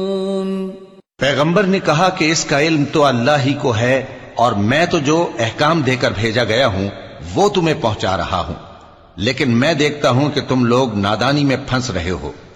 पैगंबर ने कहा कि इसका इल्म तो अल्लाह ही को है और मैं तो जो अहकाम देकर भेजा गया हूं वो तुम्हें पहुंचा रहा हूं, लेकिन मैं देखता हूं कि तुम लोग नादानी में फंस रहे हो।